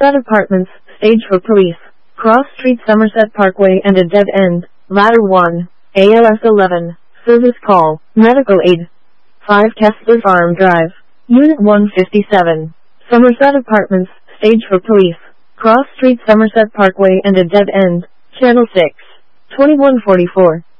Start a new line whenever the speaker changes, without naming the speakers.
Somerset Apartments, stage for police. Cross Street, Somerset Parkway and a dead end. Ladder 1. ALS 11. Service call. Medical aid. 5 Kessler Farm Drive. Unit 157. Somerset Apartments, stage for police. Cross Street, Somerset Parkway and a dead end. Channel 6. 2144.